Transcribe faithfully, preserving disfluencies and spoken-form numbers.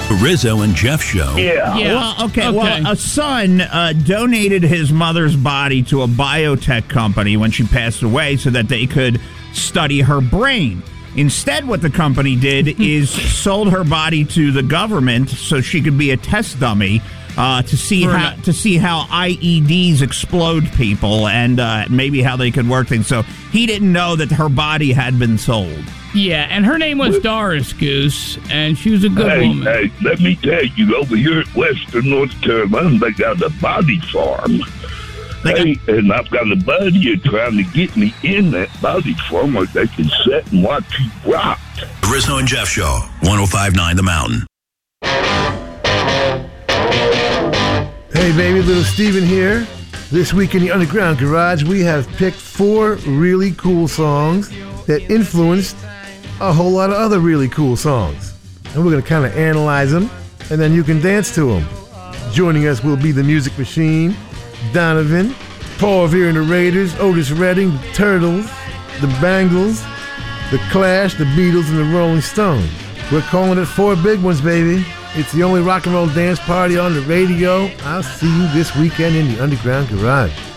The Rizzo and Jeff Show. Yeah. Yeah. Well, okay, Okay. Well, a son uh, donated his mother's body to a biotech company when she passed away so that they could study her brain. Instead, what the company did is sold her body to the government so she could be a test dummy uh, to see For how an- to see how I E Ds explode people and uh, maybe how they could work things. So he didn't know that her body had been sold. Yeah, and her name was Doris Goose, and she was a good Hey, woman. hey, let me tell you, over here at Western North Carolina, they got a body farm. They Hey, and I've got a buddy trying to get me in that body farm where they can sit and watch you rot. The Rizzo and Jeff Show. one oh five point nine The Mountain. Hey baby, little Steven here. This week in the Underground Garage, we have picked four really cool songs that influenced a whole lot of other really cool songs. And we're going to kind of analyze them, and then you can dance to them. Joining us will be the Music Machine, Donovan, Paul Revere and the Raiders, Otis Redding, the Turtles, the Bangles, the Clash, the Beatles, and the Rolling Stones. We're calling it Four Big Ones, baby. It's the only rock and roll dance party on the radio. I'll see you this weekend in the Underground Garage.